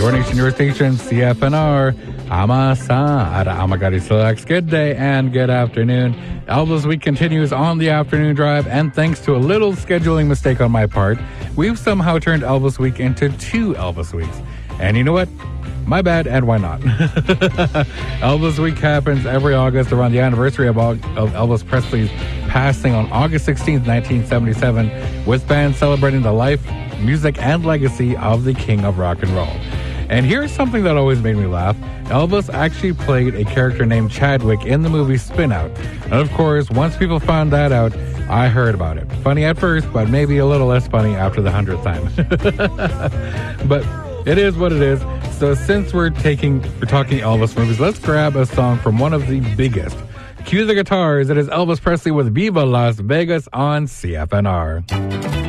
Your nation, your station, CFNR. Ama-san, Ara Amagari Selects. Good day and good afternoon. Elvis Week continues on the afternoon drive, and thanks to a little scheduling mistake on my part, we've somehow turned Elvis Week into 2 Elvis Weeks. And you know what? My bad, and why not? Elvis Week happens every August around the anniversary of Elvis Presley's passing on August 16th, 1977, with fans celebrating the life, music, and legacy of the King of Rock and Roll. And here's something that always made me laugh. Elvis actually played a character named Chadwick in the movie Spin Out. And of course, once people found that out, I heard about it. Funny at first, but maybe a little less funny after the 100th time. But it is what it is. So since we're talking Elvis movies, let's grab a song from one of the biggest. Cue the guitars. It is Elvis Presley with Viva Las Vegas on CFNR.